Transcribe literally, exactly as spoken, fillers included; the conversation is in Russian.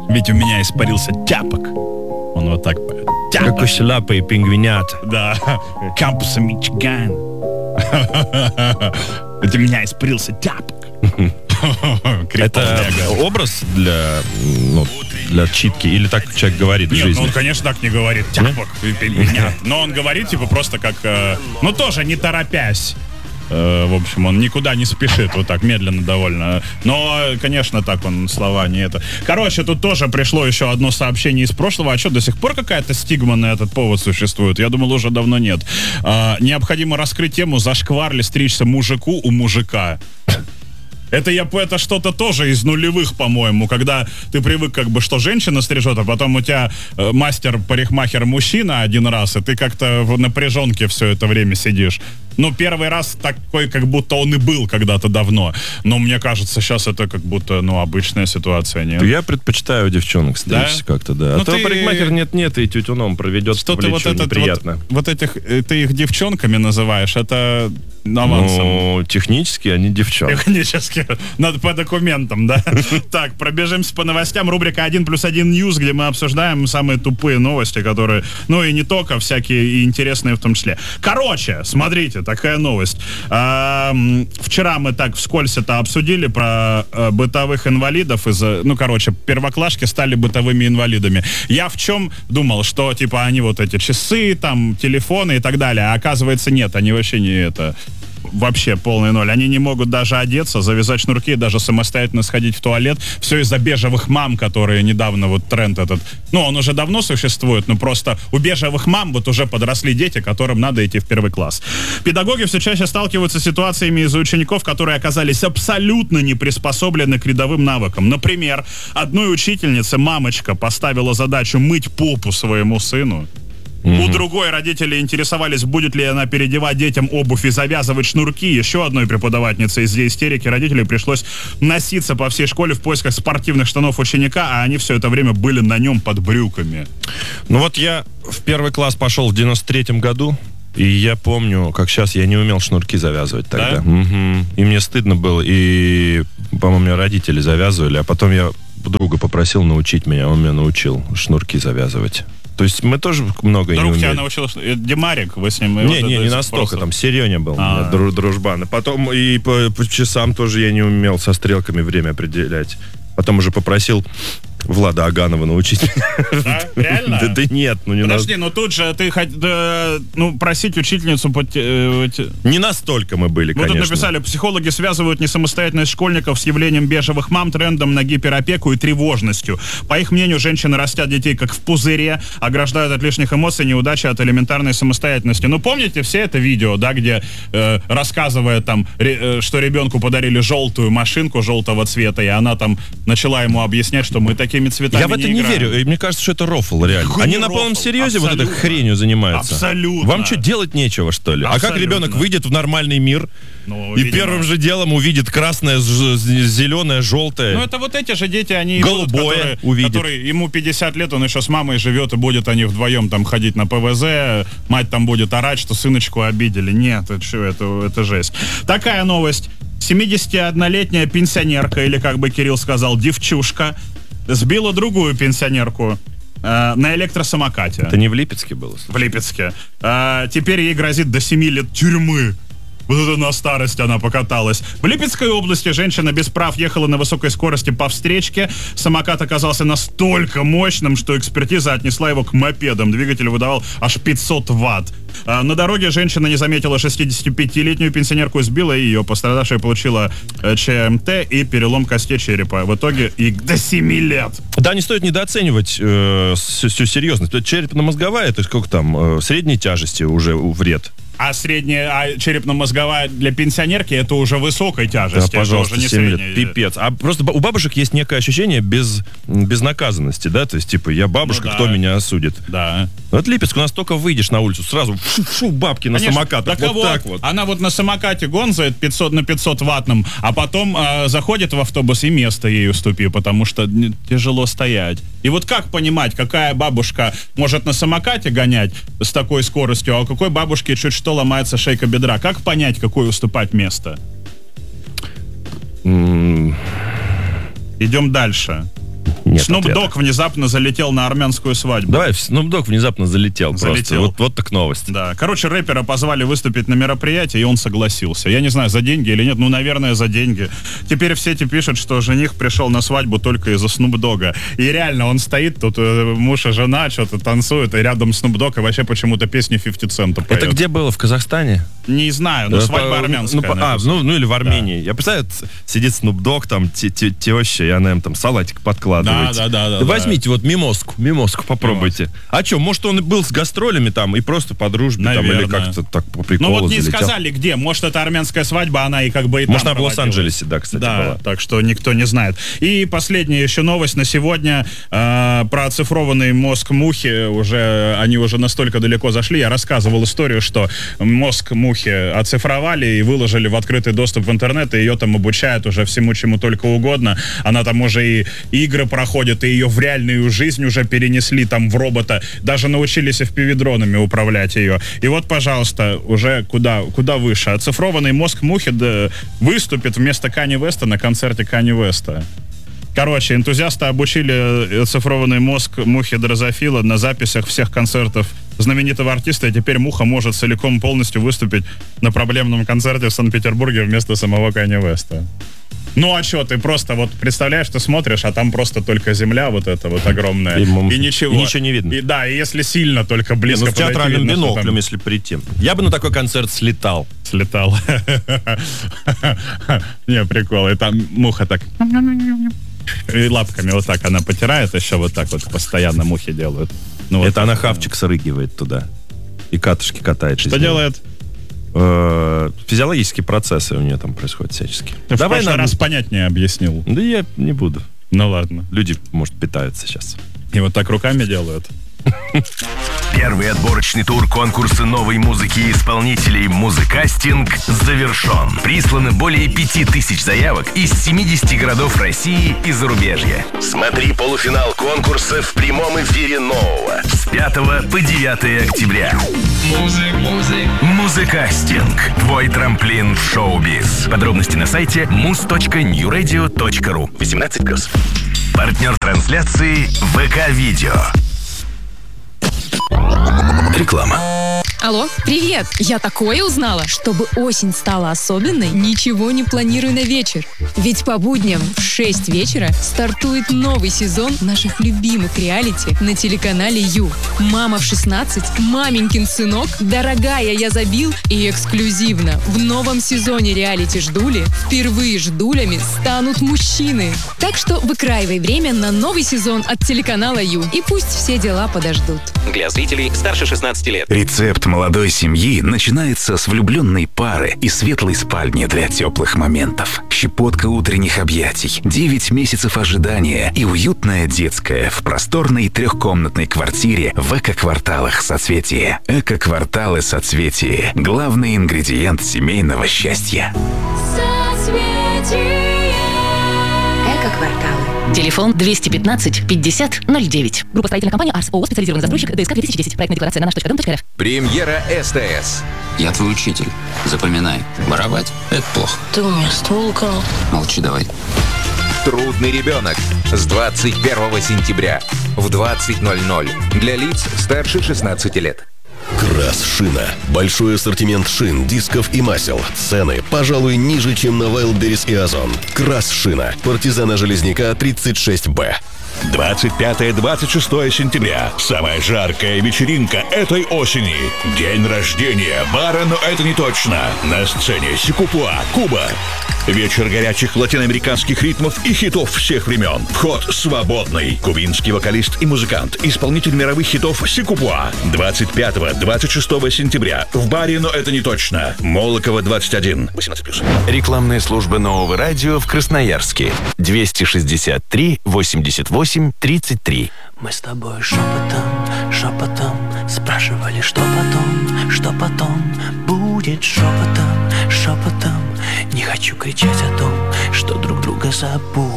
Ведь у меня испарился тяпок. Он вот так... Тяпок. Как у шляпы и пингвинят. Да. Кампуса Мичиган. Ведь у меня испарился тяпок. Это образ для, ну, для читки? Или так человек говорит в Нет, жизни? ну он, конечно, так не говорит. Тяпок. Нет. Но он говорит, типа, просто как... э, Ну, тоже не торопясь. Э, В общем, он никуда не спешит, вот так, медленно довольно. Но, конечно, так он, слова не это. Короче, тут тоже пришло еще одно сообщение из прошлого. А что, до сих пор какая-то стигма на этот повод существует? Я думал, уже давно нет. А, необходимо раскрыть тему «Зашквар ли стричься мужику у мужика». Это я это что-то тоже из нулевых, по-моему, когда ты привык, как бы, что женщина стрижет, а потом у тебя э, мастер-парикмахер мужчина один раз, и ты как-то в напряженке все это время сидишь. Ну, первый раз такой, как будто он и был когда-то давно. Но мне кажется, сейчас это как будто, ну, обычная ситуация, нет? Я предпочитаю девчонок стричься, да? Как-то, да. Ну, а то ты... парикмахер нет-нет, и тютюном проведет, что в ты вот этот неприятно. Вот, вот этих, ты их девчонками называешь, это авансом. Ну, технически они девчонки. Технически. Надо по документам, да? Так, пробежимся по новостям. Рубрика один плюс один News, где мы обсуждаем самые тупые новости, которые, ну и не только, всякие и интересные в том числе. Короче, смотрите, такая новость. А, вчера мы так вскользь это обсудили про а, бытовых инвалидов. Из, ну, короче, первоклашки стали бытовыми инвалидами. Я в чем думал, что, типа, они вот эти часы, там, телефоны и так далее. А оказывается, нет, они вообще не это... Вообще полный ноль. Они не могут даже одеться, завязать шнурки, даже самостоятельно сходить в туалет. Все из-за бежевых мам, которые недавно, вот тренд этот, ну, он уже давно существует, но просто у бежевых мам вот уже подросли дети, которым надо идти в первый класс. Педагоги все чаще сталкиваются с ситуациями из-за учеников, которые оказались абсолютно не приспособлены к рядовым навыкам. Например, одной учительнице мамочка поставила задачу мыть попу своему сыну. Mm-hmm. У другой родители интересовались, будет ли она переодевать детям обувь и завязывать шнурки. Еще одной преподавательнице из-за истерики родителей пришлось носиться по всей школе в поисках спортивных штанов ученика, а они все это время были на нем под брюками. Ну вот я в первый класс пошел в девяносто третьем году, и я помню, как сейчас я не умел шнурки завязывать тогда. Да? Угу. И мне стыдно было, и, по-моему, меня родители завязывали, а потом я друга попросил научить меня, он меня научил шнурки завязывать. То есть мы тоже много Друг не умели. тебя научил, Димарик, вы с ним... Не, вот не, не настолько, просто... там Сереня был, А-а-а. у меня дру, дружбан. И потом и по, по часам тоже я не умел со стрелками время определять. Потом уже попросил Влада Аганова научить. Да? Реально? Да, да нет, ну не Подожди, ну тут же ты хоть, да, ну, просить учительницу... Под, э, не настолько мы были, мы конечно. тут написали, психологи связывают несамостоятельность школьников с явлением бежевых мам, трендом на гиперопеку и тревожностью. По их мнению, женщины растят детей как в пузыре, ограждают от лишних эмоций, неудачи от элементарной самостоятельности. Ну, помните все это видео, да, где э, рассказывая там, ре, э, что ребенку подарили желтую машинку желтого цвета, и она там начала ему объяснять, что мы такими цветами Я в это не, не верю. И мне кажется, что это рофл, реально. Какой Они не на полном рофл? серьезе Абсолютно. вот этой хренью занимаются. Абсолютно. Вам что, делать нечего, что ли? Абсолютно. А как ребенок выйдет в нормальный мир Ну, и видимо. первым же делом увидит красное, ж- зеленое, желтое? Ну, это вот эти же дети, они Голубое будут, которые, увидит. которые, ему пятьдесят лет, он еще с мамой живет, и будут они вдвоем там ходить на ПВЗ, мать там будет орать, что сыночку обидели. Нет, это что, это, это жесть. Такая новость. семидесятиоднолетняя пенсионерка, или, как бы Кирилл сказал, девчушка, сбила другую пенсионерку э, на электросамокате. Это не в Липецке было? В Липецке. Э, теперь ей грозит до семи лет тюрьмы. Вот это на старость она покаталась. В Липецкой области женщина без прав ехала на высокой скорости по встречке. Самокат оказался настолько мощным, что экспертиза отнесла его к мопедам. Двигатель выдавал аж пятьсот ватт. А на дороге женщина не заметила шестидесятипятилетнюю пенсионерку, сбила ее. Пострадавшая получила э, ЧМТ и перелом костей черепа. В итоге и до семи лет. Да, не стоит недооценивать э, всю, всю серьезность. Черепно-мозговая, то есть сколько там, э, средней тяжести уже вред. А средняя, а черепно-мозговая для пенсионерки это уже высокой тяжести. Да, пожалуйста, это уже не семь лет. средняя. Пипец. А просто у бабушек есть некое ощущение без, безнаказанности, да? То есть, типа, я бабушка, Ну да. кто меня осудит? Да. Вот Липецк, у нас только выйдешь на улицу, сразу фу-фу, бабки на Конечно. самокатах. Так вот вот, так вот. она вот на самокате гонзает пятьсот на пятьсот ваттном, а потом э, заходит в автобус и место ей уступи, потому что н- тяжело стоять. И вот как понимать, какая бабушка может на самокате гонять с такой скоростью, а у какой бабушки чуть что ломается шейка бедра? Как понять, какое уступать место? М, Идем дальше. Не Нет Snoop ответа. Dogg внезапно залетел на армянскую свадьбу. Давай, Snoop Dogg внезапно залетел, Залетел. просто. Вот, вот так новость. Да, короче, рэпера позвали выступить на мероприятии, и он согласился. Я не знаю, за деньги или нет, ну, наверное, за деньги. Теперь в сети пишут, что жених пришел на свадьбу только из-за Snoop Dogga. И реально, он стоит, тут э, муж и жена что-то танцуют, и рядом Snoop Dogg, и вообще почему-то песню фифти Цента поет. Это где было, в Казахстане? Не знаю, но Да, свадьба по- армянская. Ну, по- а, ну, ну или в Армении. Я представляю, т- сидит Snoop Dogg, там, те- те- теща, и она им там салатик подкладывает. Да, да, да, да, Да возьмите вот мимозку, мимозку попробуйте. А что, может, он и был с гастролями там, и просто по дружбе там, или Наверное. как-то так по приколу Ну вот не залетел? сказали где. Может, это армянская свадьба, она и как бы и Может, там она в проводилась. Лос-Анджелесе, да, кстати, Да, была. так что никто не знает. И последняя еще новость на сегодня э, про оцифрованный мозг мухи. Уже они уже настолько далеко зашли. Я рассказывал историю, что мозг мухи оцифровали и выложили в открытый доступ в интернет, и ее там обучают уже всему, чему только угодно. Она там уже и игры проходит, и ее в реальную жизнь уже перенесли там в робота. Даже научились эф пи ви-дронами управлять ее. И вот, пожалуйста, уже куда, куда выше. Оцифрованный мозг мухи да, выступит вместо Канье Уэста на концерте Канье Уэста. Короче, энтузиасты обучили оцифрованный мозг мухи дрозофила на записях всех концертов знаменитого артиста, и теперь муха может целиком полностью выступить на проблемном концерте в Санкт-Петербурге вместо самого Канье Уэста. Ну а что, ты просто вот представляешь, ты смотришь, а там просто только земля вот эта вот огромная, И и, м- ничего. и ничего не видно. И, да, и если сильно только Не, близко ну, с подойти, театральным видно, что биноклем, там если прийти. Я бы на такой концерт слетал. слетал. Не, прикол, и там муха так... И лапками вот так она потирает, еще вот так вот постоянно мухи делают. Ну, вот Это она так, хавчик срыгивает туда. И катышки катает. Что делает? Э, Физиологические процессы у нее там происходят всячески. Ты в Давай прошлый нам... раз понятнее объяснил. Да я не буду. Ну ладно. Люди, может, питаются сейчас. И вот так руками делают. Первый отборочный тур конкурса новой музыки и исполнителей «Музыкастинг» завершен. Прислано более пяти тысяч заявок из семидесяти городов России и зарубежья. Смотри полуфинал конкурса в прямом эфире нового с пятого по девятое октября. «Музыкастинг» – твой трамплин в шоу-биз. Подробности на сайте муз точка нью радио точка ру. восемнадцать плюс. Партнер трансляции ВК-видео. Реклама. Алло, привет! Я такое узнала. Чтобы осень стала особенной, ничего не планирую на вечер. Ведь по будням в шесть вечера стартует новый сезон наших любимых реалити на телеканале Ю. «Мама в шестнадцать», «Маменькин сынок», «Дорогая, я забил» и эксклюзивно в новом сезоне реалити «Ждули» впервые ждулями станут мужчины. Так что выкраивай время на новый сезон от телеканала Ю. И пусть все дела подождут. Для зрителей старше шестнадцати лет. Рецепт молодой семьи начинается с влюбленной пары и светлой спальни для теплых моментов. Щепотка утренних объятий, девять месяцев ожидания и уютная детская в просторной трехкомнатной квартире в эко-кварталах Соцветия. Эко-кварталы Соцветия – главный ингредиент семейного счастья. Эко-кварталы. Телефон двести пятнадцать пятьдесят ноль девять. Группа строительной компании «Арс». ООО «Специализированный застройщик». ДСК две тысячи десять. Проектная декларация на наш точка дом точка рф. Премьера СТС. Я твой учитель. Запоминай. Воровать – это плохо. Ты у меня стол украл. Молчи давай. Трудный ребенок. С двадцать первого сентября в двадцать ноль ноль. Для лиц старше шестнадцати лет. Крас-шина. Большой ассортимент шин, дисков и масел. Цены, пожалуй, ниже, чем на Wildberries и Озон. Крас-шина. Партизана Железняка тридцать шесть Б. двадцать пятое — двадцать шестое сентября. Самая жаркая вечеринка этой осени. День рождения бара, но это не точно. На сцене Сикупуа, Куба. Вечер горячих латиноамериканских ритмов и хитов всех времен. Вход свободный. Кубинский вокалист и музыкант, исполнитель мировых хитов Сикупуа. двадцать пятого — двадцать шестого сентября. В баре, но это не точно. Молокова, двадцать один. восемнадцать плюс. Рекламная служба Нового радио в Красноярске. двести шестьдесят три восемьдесят восемь тридцать три. Мы с тобой шепотом, шепотом спрашивали, что потом, что потом будет шепотом, шепотом. Не хочу кричать о том, что друг друга забудем.